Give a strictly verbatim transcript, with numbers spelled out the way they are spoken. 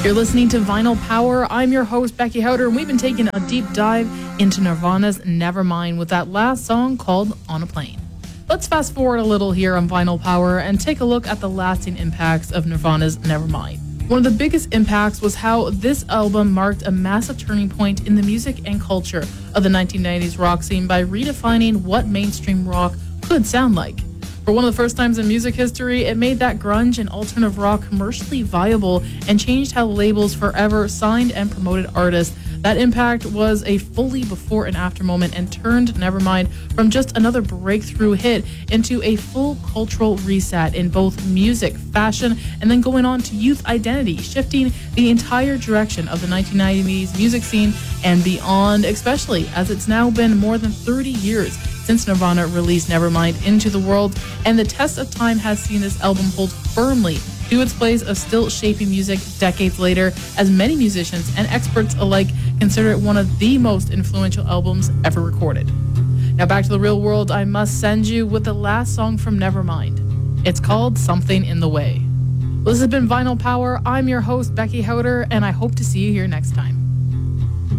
You're listening to Vinyl Power. I'm your host, Becky Howder, and we've been taking a deep dive into Nirvana's Nevermind with that last song called On a Plane. Let's fast forward a little here on Vinyl Power and take a look at the lasting impacts of Nirvana's Nevermind. One of the biggest impacts was how this album marked a massive turning point in the music and culture of the nineteen nineties rock scene by redefining what mainstream rock could sound like. For one of the first times in music history, it made that grunge and alternative rock commercially viable and changed how labels forever signed and promoted artists. That impact was a fully before and after moment and turned Nevermind from just another breakthrough hit into a full cultural reset in both music, fashion, and then going on to youth identity, shifting the entire direction of the nineteen nineties music scene and beyond, especially as it's now been more than thirty years since Nirvana released Nevermind into the world, and the test of time has seen this album hold firmly to its place of still shaping music decades later, as many musicians and experts alike consider it one of the most influential albums ever recorded. Now back to the real world, I must send you with the last song from Nevermind. It's called Something in the Way. Well, this has been Vinyl Power. I'm your host, Becky Howder, and I hope to see you here next time.